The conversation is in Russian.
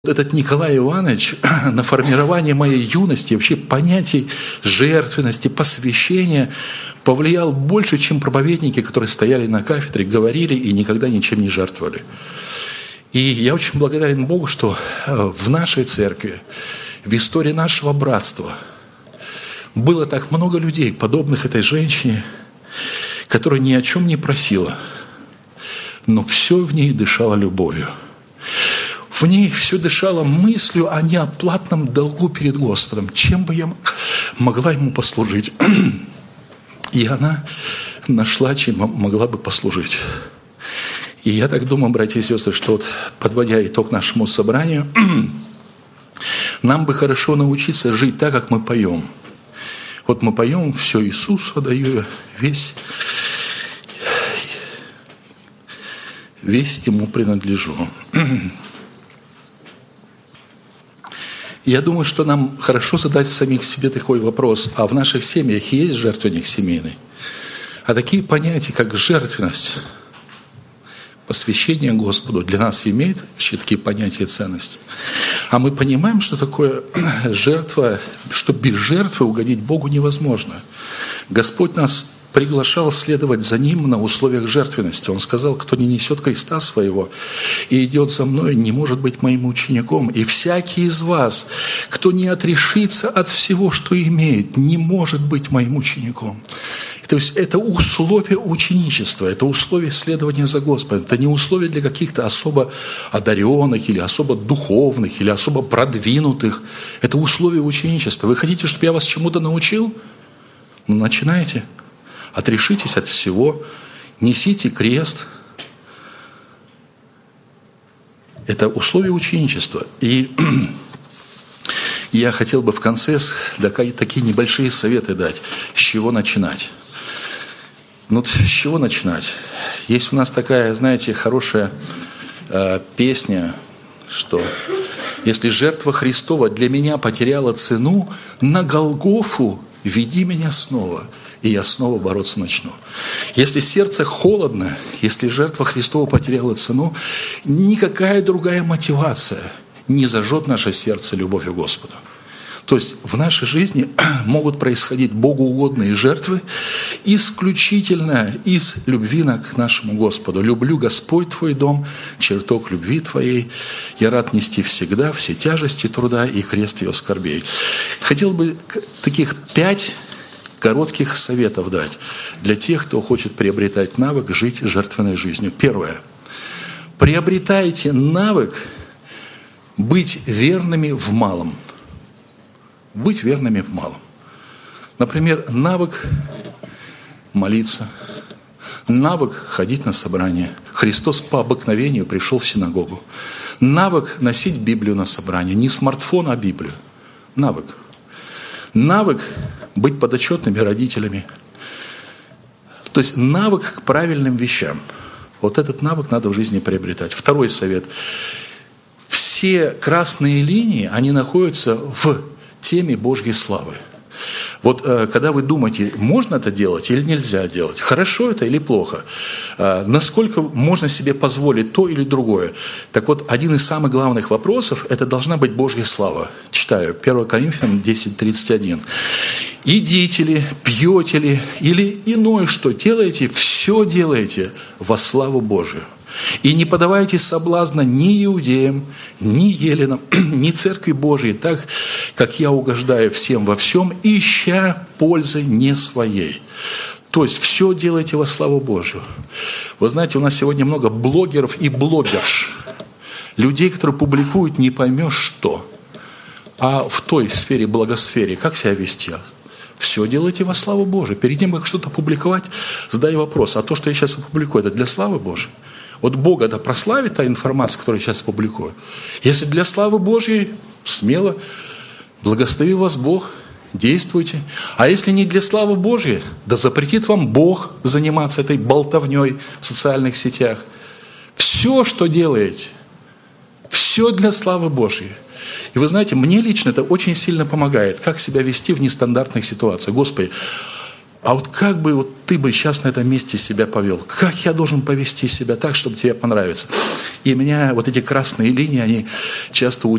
Этот Николай Иванович на формирование моей юности, вообще понятий жертвенности, посвящения повлиял больше, чем проповедники, которые стояли на кафедре, говорили и никогда ничем не жертвовали. И я очень благодарен Богу, что в нашей церкви, в истории нашего братства было так много людей, подобных этой женщине, которая ни о чем не просила, но все в ней дышало любовью. В ней все дышало мыслью о неоплатном долгу перед Господом. Чем бы я могла Ему послужить? И она нашла, чем могла бы послужить. И я так думаю, братья и сестры, что вот, подводя итог нашему собранию, нам бы хорошо научиться жить так, как мы поем. Вот мы поем «Все Иисусу отдаю, весь Ему принадлежу». Я думаю, что нам хорошо задать самих себе такой вопрос, а в наших семьях есть жертвенник семейный? А такие понятия, как жертвенность, посвящение Господу для нас имеет вообще такие понятия и ценности. А мы понимаем, что такое жертва, что без жертвы угодить Богу невозможно. Господь нас приглашал следовать за Ним на условиях жертвенности. Он сказал: кто не несет креста своего и идет за Мной, не может быть моим учеником. И всякий из вас, кто не отрешится от всего, что имеет, не может быть моим учеником. То есть это условие ученичества, это условие следования за Господом. Это не условие для каких-то особо одаренных или особо духовных, или особо продвинутых. Это условие ученичества. Вы хотите, чтобы я вас чему-то научил? Ну, начинайте. Отрешитесь от всего, несите крест. Это условие ученичества. И я хотел бы в конце такие небольшие советы дать, с чего начинать. Ну, с чего начинать? Есть у нас такая, знаете, хорошая песня, что если жертва Христова для меня потеряла цену, на Голгофу веди меня снова, и я снова бороться начну. Если сердце холодно, если жертва Христова потеряла цену, никакая другая мотивация не зажжет наше сердце любовью к Господу. То есть в нашей жизни могут происходить богоугодные жертвы исключительно из любви к нашему Господу. «Люблю, Господь, Твой дом, чертог любви Твоей. Я рад нести всегда все тяжести труда и крест ее скорбей». Хотел бы таких 5 коротких советов дать для тех, кто хочет приобретать навык жить жертвенной жизнью. Первое. Приобретайте навык быть верными в малом. Быть верными в малом. Например, навык молиться, навык ходить на собрание. Христос по обыкновению пришел в синагогу. Навык носить Библию на собрание. Не смартфон, а Библию. Навык. Навык быть подотчетными родителями. То есть навык к правильным вещам. Вот этот навык надо в жизни приобретать. Второй совет. Все красные линии, они находятся в теме Божьей славы. Вот когда вы думаете, можно это делать или нельзя делать, хорошо это или плохо, насколько можно себе позволить то или другое. Так вот, один из самых главных вопросов – это должна быть Божья слава. Читаю, 1 Коринфянам 10:31. «Идите ли, пьете ли, или иное что делаете, все делаете во славу Божию. И не подавайте соблазна ни иудеям, ни еленам, ни церкви Божией, так, как я угождаю всем во всем, ища пользы не своей». То есть все делайте во славу Божию. Вы знаете, у нас сегодня много блогеров и блогерш. Людей, которые публикуют не поймешь что. А в той сфере, благосфере, как себя вести? Все делайте во славу Божию. Перед тем, как что-то публиковать, задай вопрос, а то, что я сейчас опубликую, это для славы Божией? Вот Бога да прославит та информация, которую я сейчас публикую. Если для славы Божьей, смело, благослови вас Бог, действуйте. А если не для славы Божьей, да запретит вам Бог заниматься этой болтовней в социальных сетях. Все, что делаете, все для славы Божьей. И вы знаете, мне лично это очень сильно помогает, как себя вести в нестандартных ситуациях. Господи, а вот как бы вот ты бы сейчас на этом месте себя повел? Как я должен повести себя так, чтобы тебе понравиться? И меня вот эти красные линии, они часто